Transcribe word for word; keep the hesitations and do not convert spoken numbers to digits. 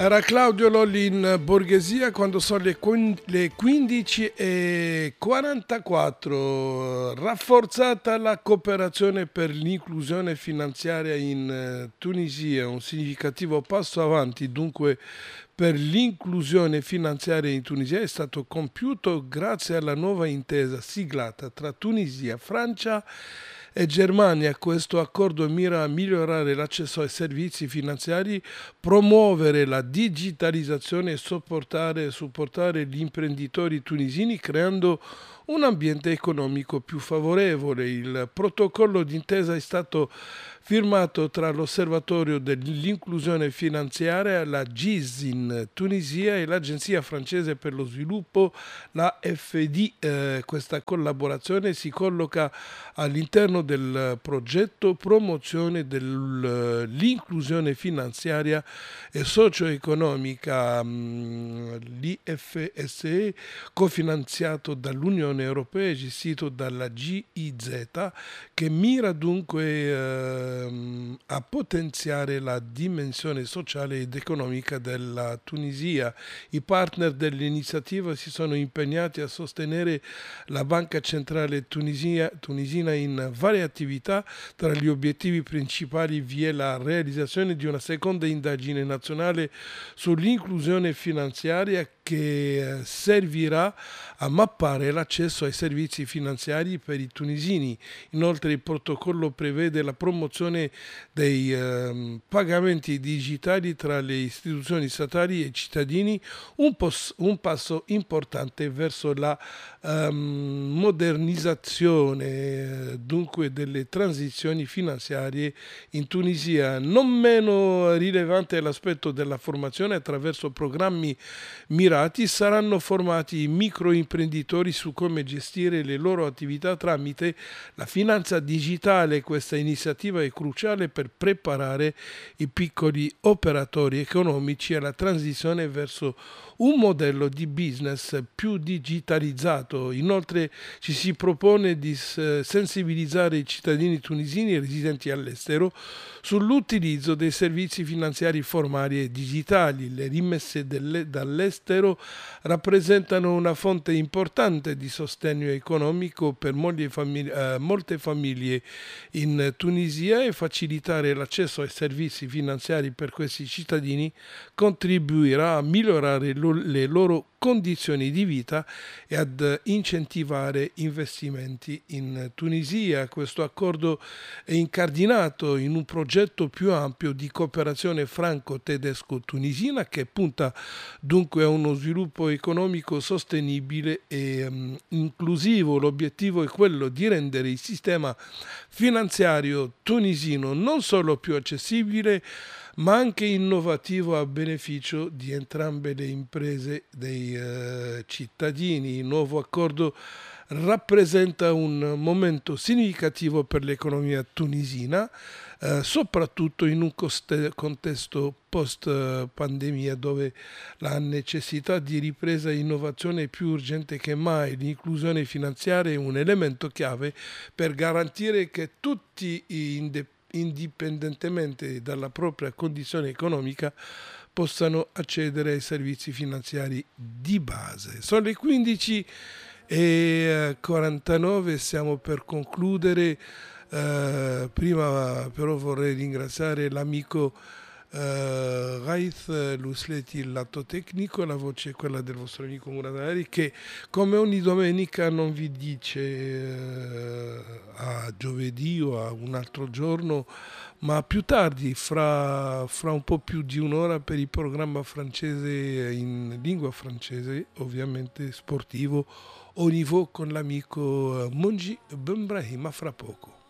Era Claudio Lolli in Borghesia quando sono le quin- le quindici e quarantaquattro. Rafforzata la cooperazione per l'inclusione finanziaria in eh, Tunisia, un significativo passo avanti dunque per l'inclusione finanziaria in Tunisia è stato compiuto grazie alla nuova intesa siglata tra Tunisia, Francia e Germania. Questo accordo mira a migliorare l'accesso ai servizi finanziari, promuovere la digitalizzazione e supportare, supportare gli imprenditori tunisini creando un ambiente economico più favorevole. Il protocollo d'intesa è stato firmato tra l'Osservatorio dell'inclusione finanziaria, la G I S in Tunisia e l'Agenzia francese per lo sviluppo, la F D. Eh, questa collaborazione si colloca all'interno del progetto promozione dell'inclusione finanziaria e socio-economica, mh, l'I F S E, cofinanziato dall'Unione Europea e gestito dalla G I Z, che mira dunque ehm, a potenziare la dimensione sociale ed economica della Tunisia. I partner dell'iniziativa si sono impegnati a sostenere la Banca Centrale Tunisia- tunisina in varie attività. Tra gli obiettivi principali vi è la realizzazione di una seconda indagine nazionale sull'inclusione finanziaria che eh, servirà a mappare l'accesso ai servizi finanziari per i tunisini. Inoltre il protocollo prevede la promozione dei ehm, pagamenti digitali tra le istituzioni statali e i cittadini, un, pos- un passo importante verso la ehm, modernizzazione eh, dunque delle transizioni finanziarie in Tunisia. Non meno rilevante è l'aspetto della formazione. Attraverso programmi mirati saranno formati i microimprenditori su come gestire le loro attività tramite la finanza digitale. Questa iniziativa è cruciale per preparare i piccoli operatori economici alla transizione verso un modello di business più digitalizzato. Inoltre ci si propone di s- sensibilizzare i cittadini tunisini residenti all'estero sull'utilizzo dei servizi finanziari formali e digitali. Le rimesse delle- dall'estero rappresentano una fonte importante di sostegno economico per molte famiglie, eh, molte famiglie in Tunisia, e facilitare l'accesso ai servizi finanziari per questi cittadini contribuirà a migliorare lo- le loro condizioni di vita e ad incentivare investimenti in Tunisia. Questo accordo è incardinato in un progetto più ampio di cooperazione franco-tedesco-tunisina che punta dunque a uno sviluppo economico sostenibile e um, inclusivo. L'obiettivo è quello di rendere il sistema finanziario tunisino non solo più accessibile, ma anche innovativo a beneficio di entrambe le imprese dei eh, cittadini. Il nuovo accordo rappresenta un momento significativo per l'economia tunisina, eh, soprattutto in un coste- contesto post-pandemia dove la necessità di ripresa e innovazione è più urgente che mai. L'inclusione finanziaria è un elemento chiave per garantire che tutti i inde- indipendentemente dalla propria condizione economica possano accedere ai servizi finanziari di base. Sono le quindici e quarantanove, stiamo per concludere. Eh, prima però vorrei ringraziare l'amico eh, Raith Lusleti, il lato tecnico, la voce è quella del vostro amico Muradari, che come ogni domenica non vi dice eh, a giovedì o a un altro giorno, ma più tardi, fra, fra un po' più di un'ora, per il programma francese in lingua francese, ovviamente sportivo, au niveau con l'amico Monji Benbrahim. A fra poco.